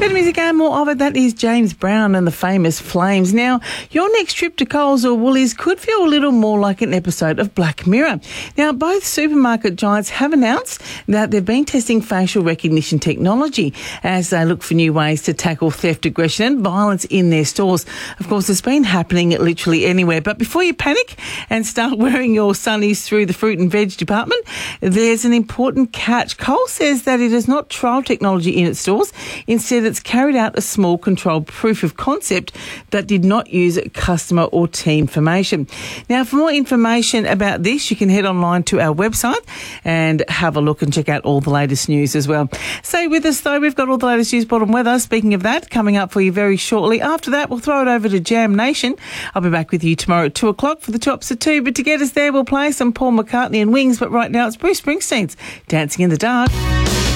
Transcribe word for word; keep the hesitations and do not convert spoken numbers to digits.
Better music and more of it. That is James Brown and the famous Flames. Now, your next trip to Coles or Woolies could feel a little more like an episode of Black Mirror. Now, both supermarket giants have announced that they've been testing facial recognition technology as they look for new ways to tackle theft, aggression and violence in their stores. Of course, it's been happening literally anywhere. But before you panic and start wearing your sunnies through the fruit and veg department, there's an important catch. Coles says that it has not trialled technology in its stores. Instead, it's carried out a small controlled proof of concept that did not use customer or team information. Now, for more information about this, you can head online to our website and have a look and check out all the latest news as well. Stay with us, though. We've got all the latest news, bottom weather. Speaking of that, coming up for you very shortly. After that, we'll throw it over to Jam Nation. I'll be back with you tomorrow at two o'clock for the tops of two. But to get us there, we'll play some Paul McCartney and Wings. But right now, it's Bruce Springsteen's Dancing in the Dark.